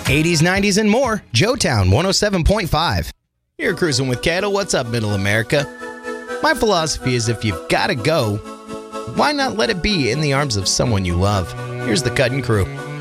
80s, 90s, and more. Joetown 107.5. You're cruising with Cattle. What's up, Middle America? My philosophy is if you've got to go, why not let it be in the arms of someone you love? Here's the Cutting Crew.